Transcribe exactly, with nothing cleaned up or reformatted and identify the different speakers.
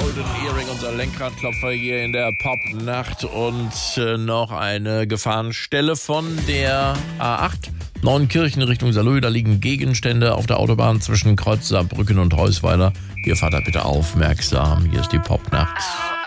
Speaker 1: Golden Earring, unser Lenkradklopfer hier in der Popnacht und äh, noch eine Gefahrenstelle von der A acht. Neunkirchen Richtung Saarlouis, da liegen Gegenstände auf der Autobahn zwischen Kreuz Saarbrücken und Heusweiler. Ihr fahrt da bitte aufmerksam, hier ist die Popnacht.